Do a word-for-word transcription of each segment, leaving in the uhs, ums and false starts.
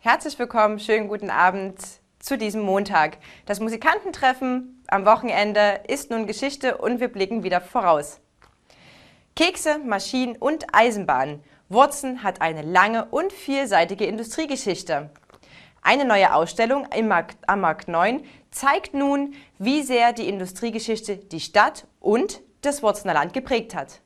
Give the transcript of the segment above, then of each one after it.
Herzlich willkommen, schönen guten Abend zu diesem Montag. Das Musikantentreffen am Wochenende ist nun Geschichte und wir blicken wieder voraus. Kekse, Maschinen und Eisenbahnen. Wurzen hat eine lange und vielseitige Industriegeschichte. Eine neue Ausstellung im Markt, am Markt neun zeigt nun, wie sehr die Industriegeschichte die Stadt und das Wurzener Land geprägt hat.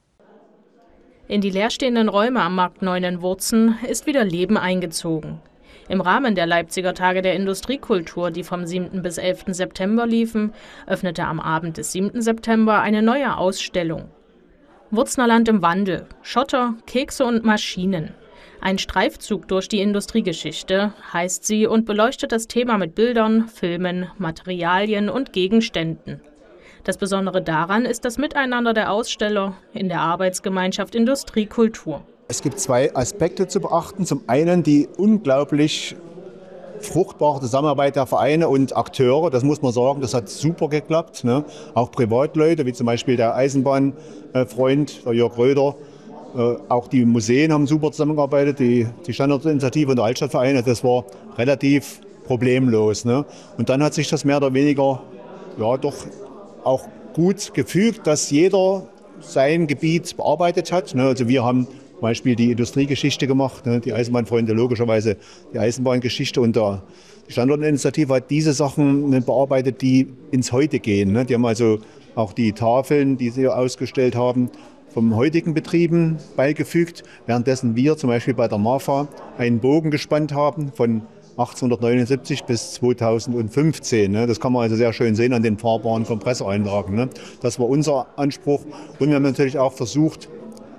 In die leerstehenden Räume am Markt neun in Wurzen ist wieder Leben eingezogen. Im Rahmen der Leipziger Tage der Industriekultur, die vom siebten bis elften September liefen, öffnete am Abend des siebten September eine neue Ausstellung. Wurzener Land im Wandel, Schotter, Kekse und Maschinen. Ein Streifzug durch die Industriegeschichte heißt sie und beleuchtet das Thema mit Bildern, Filmen, Materialien und Gegenständen. Das Besondere daran ist das Miteinander der Aussteller in der Arbeitsgemeinschaft Industriekultur. Es gibt zwei Aspekte zu beachten. Zum einen die unglaublich fruchtbare Zusammenarbeit der Vereine und Akteure. Das muss man sagen, das hat super geklappt. Ne? Auch Privatleute, wie zum Beispiel der Eisenbahnfreund, der Jörg Röder. Äh, auch die Museen haben super zusammengearbeitet, die, die Standortinitiative und der Altstadtvereine. Das war relativ problemlos. Ne? Und dann hat sich das mehr oder weniger ja, doch auch gut gefügt, dass jeder sein Gebiet bearbeitet hat. Ne? Also wir haben zum Beispiel die Industriegeschichte gemacht, ne? Die Eisenbahnfreunde logischerweise die Eisenbahngeschichte und der, die Standortinitiative hat diese Sachen ne, bearbeitet, die ins Heute gehen. Ne? Die haben also auch die Tafeln, die sie ausgestellt haben, vom heutigen Betrieben beigefügt, währenddessen wir zum Beispiel bei der MAFA einen Bogen gespannt haben von achtzehnhundertneunundsiebzig bis zweitausendfünfzehn. Ne? Das kann man also sehr schön sehen an den fahrbaren Kompressoreinlagen. Ne? Das war unser Anspruch und wir haben natürlich auch versucht,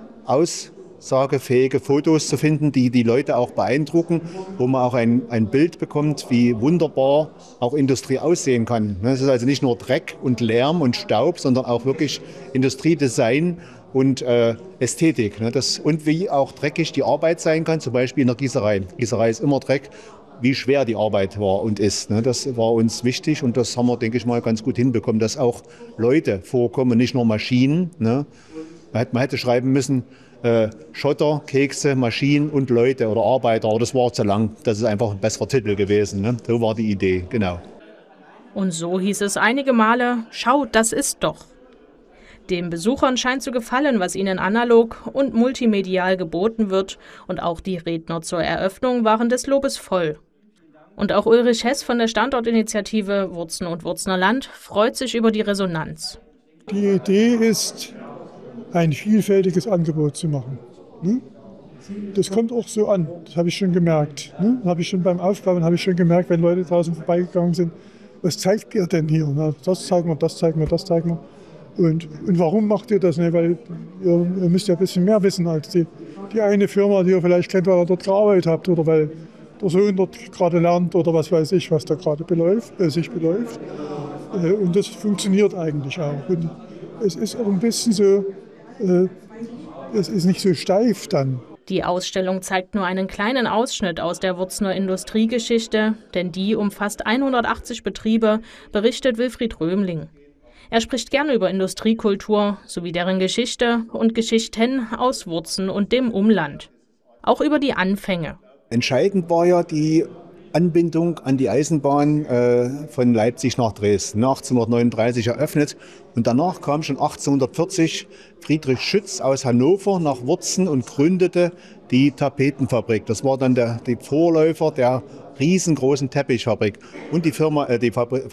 aus aussagefähige Fotos zu finden, die die Leute auch beeindrucken, wo man auch ein, ein Bild bekommt, wie wunderbar auch Industrie aussehen kann. Es ist also nicht nur Dreck und Lärm und Staub, sondern auch wirklich Industriedesign und äh, Ästhetik. Das, und wie auch dreckig die Arbeit sein kann, zum Beispiel in der Gießerei. Gießerei ist immer Dreck, wie schwer die Arbeit war und ist. Das war uns wichtig und das haben wir, denke ich mal, ganz gut hinbekommen, dass auch Leute vorkommen, nicht nur Maschinen. Man hätte schreiben müssen, Äh, Schotter, Kekse, Maschinen und Leute oder Arbeiter, aber das war zu lang. Das ist einfach ein besserer Titel gewesen. Ne? So war die Idee, genau. Und so hieß es einige Male, schaut, das ist doch. Den Besuchern scheint zu gefallen, was ihnen analog und multimedial geboten wird und auch die Redner zur Eröffnung waren des Lobes voll. Und auch Ulrich Hess von der Standortinitiative Wurzen und Wurzener Land freut sich über die Resonanz. Die Idee ist, ein vielfältiges Angebot zu machen. Das kommt auch so an, das habe ich schon gemerkt. Habe ich schon beim Aufbauen habe ich schon gemerkt, wenn Leute draußen vorbeigegangen sind, was zeigt ihr denn hier? Das zeigen wir, das zeigen wir, das zeigen wir. Und, und warum macht ihr das nicht? Weil ihr, ihr müsst ja ein bisschen mehr wissen als die, die eine Firma, die ihr vielleicht kennt, weil ihr dort gearbeitet habt oder weil der Sohn dort gerade lernt oder was weiß ich, was da gerade beläuft, äh, sich beläuft. Und das funktioniert eigentlich auch. Und es ist auch ein bisschen so, es ist nicht so steif dann. Die Ausstellung zeigt nur einen kleinen Ausschnitt aus der Wurzener Industriegeschichte, denn die umfasst hundertachtzig Betriebe, berichtet Wilfried Römling. Er spricht gerne über Industriekultur sowie deren Geschichte und Geschichten aus Wurzen und dem Umland. Auch über die Anfänge. Entscheidend war ja die Anbindung an die Eisenbahn äh, von Leipzig nach Dresden, achtzehnhundertneununddreißig eröffnet. Und danach kam schon achtzehnhundertvierzig Friedrich Schütz aus Hannover nach Wurzen und gründete die Tapetenfabrik. Das war dann der die Vorläufer der riesengroßen Teppichfabrik. Und die Firma, äh, die Fabrik